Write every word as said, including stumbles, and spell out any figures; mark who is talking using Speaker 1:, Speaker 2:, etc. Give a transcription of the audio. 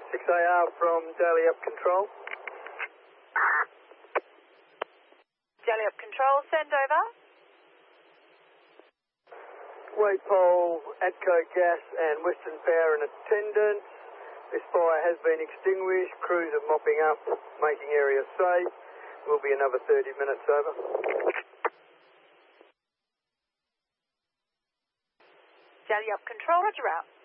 Speaker 1: six A R from Daily Up Control.
Speaker 2: Daily Up Control, send over.
Speaker 1: Waypole, Atco Gas and Western Power in attendance. This fire has been extinguished. Crews are mopping up, making area safe. Will be another thirty minutes over.
Speaker 2: Daily Up Control, roger out.